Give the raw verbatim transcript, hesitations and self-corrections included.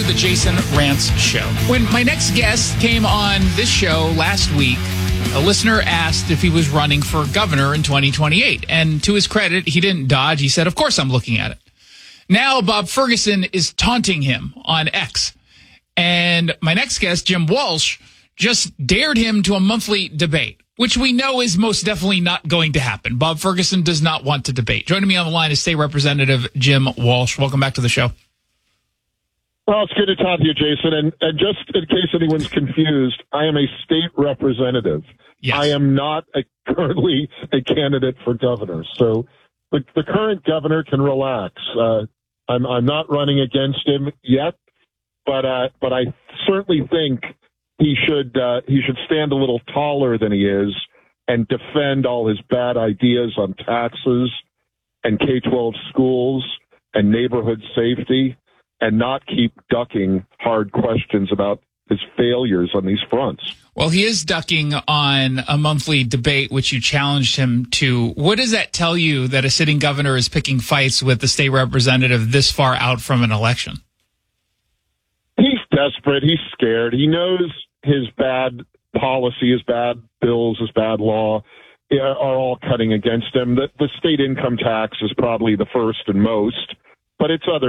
the Jason Rantz Show. When my next guest came on this show last week, a listener asked if he was running for governor in twenty twenty-eight. And to his credit, he didn't dodge. He said, of course I'm looking at it. Now Bob Ferguson is taunting him on X. And my next guest, Jim Walsh, just dared him to a monthly debate, which we know is most definitely not going to happen. Bob Ferguson does not want to debate. Joining me on the line is State Representative Jim Walsh. Welcome back to the show. Well, it's good to talk to you, Jason. And, and just in case anyone's confused, I am a state representative. Yes. I am not a, currently a candidate for governor. So the, the current governor can relax. Uh, I'm, I'm not running against him yet, but uh, but I certainly think he should uh, he should stand a little taller than he is and defend all his bad ideas on taxes and K twelve schools and neighborhood safety, and not keep ducking hard questions about his failures on these fronts. Well, he is ducking on a monthly debate, which you challenged him to. What does that tell you that a sitting governor is picking fights with the state representative this far out from an election? He's desperate. He's scared. He knows his bad policy, his bad bills, his bad law are all cutting against him. The, the state income tax is probably the first and most, but it's other